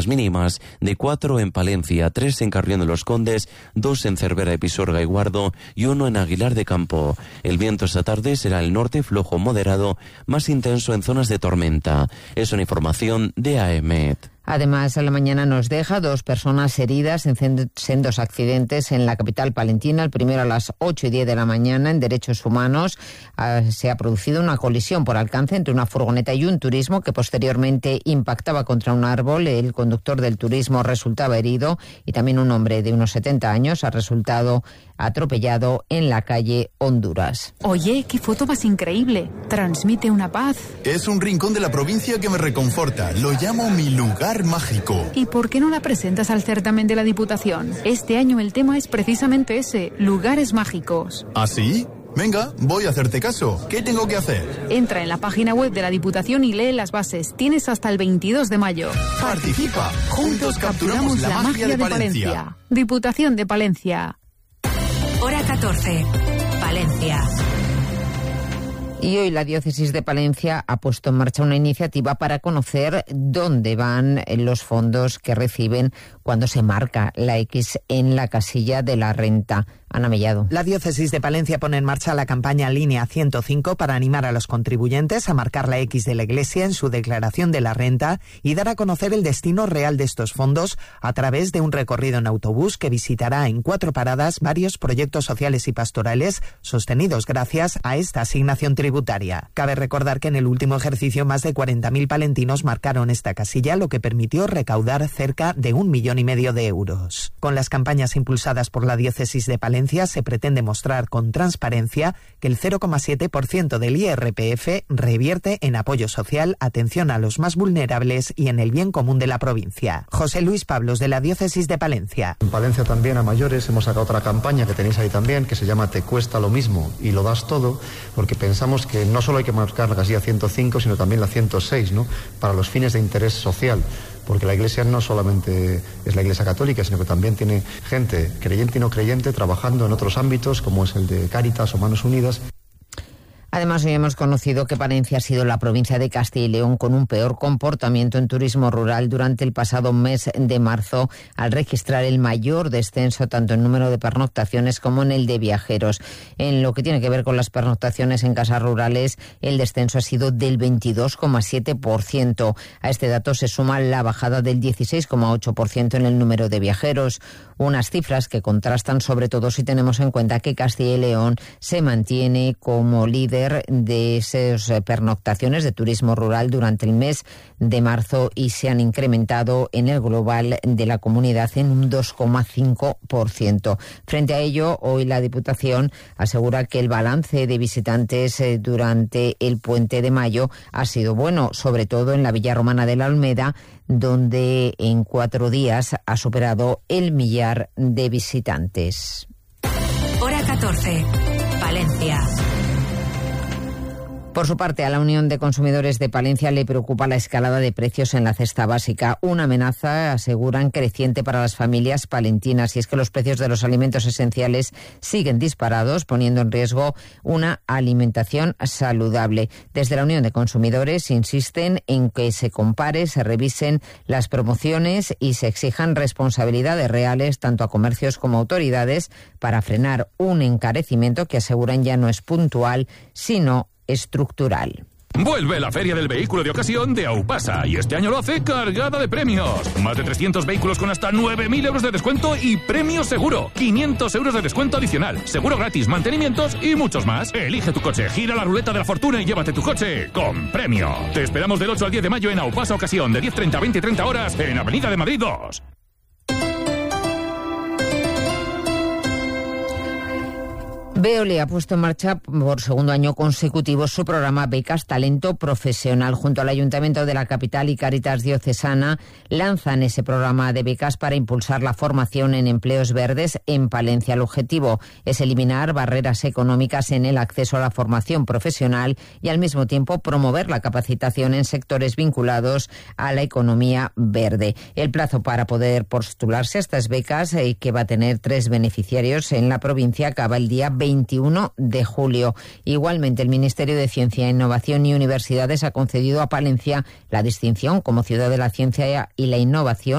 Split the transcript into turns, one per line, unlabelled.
mínimas de 4 en Palencia, 3 en Carrión de los Condes, 2 en Cervera de Pisuerga y Guardo y 1 en Aguilar de Campo. El viento esta tarde será el norte flojo moderado, más intenso en zonas de tormenta. Es una información de AEMET.
Además, a la mañana nos deja 2 personas heridas en sendos accidentes en la capital palentina. El primero a las 8:10 de la mañana en Derechos Humanos. Se ha producido una colisión por alcance entre una furgoneta y un turismo que posteriormente impactaba contra un árbol. El conductor del turismo resultaba herido y también un hombre de unos 70 años ha resultado atropellado en la calle Honduras.
Oye, qué foto más increíble. Transmite una paz.
Es un rincón de la provincia que me reconforta. Lo llamo mi lugar mágico.
¿Y por qué no la presentas al certamen de la Diputación? Este año el tema es precisamente ese, lugares mágicos.
¿Ah, sí? Venga, voy a hacerte caso. ¿Qué tengo que hacer?
Entra en la página web de la Diputación y lee las bases. Tienes hasta el 22 de mayo.
Participa. Juntos capturamos la magia de Palencia.
Diputación de Palencia.
Hora 14. Palencia.
Y hoy la Diócesis de Palencia ha puesto en marcha una iniciativa para conocer dónde van los fondos que reciben cuando se marca la X en la casilla de la renta. Ana Mellado.
La Diócesis de Palencia pone en marcha la campaña Línea 105 para animar a los contribuyentes a marcar la X de la Iglesia en su declaración de la renta y dar a conocer el destino real de estos fondos a través de un recorrido en autobús que visitará en 4 paradas varios proyectos sociales y pastorales sostenidos gracias a esta asignación tributaria. Cabe recordar que en el último ejercicio más de 40.000 palentinos marcaron esta casilla, lo que permitió recaudar cerca de 1,5 millones de euros. Con las campañas impulsadas por la Diócesis de Palencia se pretende mostrar con transparencia que el 0,7% del IRPF revierte en apoyo social, atención a los más vulnerables y en el bien común de la provincia. José Luis Pablos, de la Diócesis de Palencia.
En Palencia también a mayores hemos sacado otra campaña que tenéis ahí también, que se llama Te cuesta lo mismo y lo das todo, porque pensamos que no solo hay que marcar la casilla 105, sino también la 106, ¿no?, para los fines de interés social. Porque la Iglesia no solamente es la Iglesia católica, sino que también tiene gente creyente y no creyente trabajando en otros ámbitos, como es el de Cáritas o Manos Unidas.
Además, hoy hemos conocido que Palencia ha sido la provincia de Castilla y León con un peor comportamiento en turismo rural durante el pasado mes de marzo, al registrar el mayor descenso tanto en número de pernoctaciones como en el de viajeros. En lo que tiene que ver con las pernoctaciones en casas rurales, el descenso ha sido del 22,7%. A este dato se suma la bajada del 16,8% en el número de viajeros. Unas cifras que contrastan sobre todo si tenemos en cuenta que Castilla y León se mantiene como líder de esas pernoctaciones de turismo rural durante el mes de marzo y se han incrementado en el global de la comunidad en un 2,5%. Frente a ello, hoy la Diputación asegura que el balance de visitantes durante el puente de mayo ha sido bueno, sobre todo en la Villa Romana de la Olmeda, donde en 4 días ha superado el 1.000.000 de visitantes.
Hora 14. Palencia.
Por su parte, a la Unión de Consumidores de Palencia le preocupa la escalada de precios en la cesta básica, una amenaza, aseguran, creciente para las familias palentinas, y es que los precios de los alimentos esenciales siguen disparados, poniendo en riesgo una alimentación saludable. Desde la Unión de Consumidores insisten en que se compare, se revisen las promociones y se exijan responsabilidades reales tanto a comercios como a autoridades para frenar un encarecimiento que aseguran ya no es puntual, sino estructural.
Vuelve la Feria del Vehículo de Ocasión de Aupasa y este año lo hace cargada de premios. Más de 300 vehículos con hasta 9.000 euros de descuento y premio seguro. 500 euros de descuento adicional, seguro gratis, mantenimientos y muchos más. Elige tu coche, gira la ruleta de la fortuna y llévate tu coche con premio. Te esperamos del 8 al 10 de mayo en Aupasa Ocasión, de 10:30 a 20:30 horas en Avenida de Madrid 2.
Veolia ha puesto en marcha por segundo año consecutivo su programa Becas Talento Profesional. Junto al Ayuntamiento de la capital y Cáritas Diocesana lanzan ese programa de becas para impulsar la formación en empleos verdes en Palencia. El objetivo es eliminar barreras económicas en el acceso a la formación profesional y al mismo tiempo promover la capacitación en sectores vinculados a la economía verde. El plazo para poder postularse a estas becas, que va a tener 3 beneficiarios en la provincia, acaba el día 21 de julio. Igualmente, el Ministerio de Ciencia, Innovación y Universidades ha concedido a Palencia la distinción como Ciudad de la Ciencia y la Innovación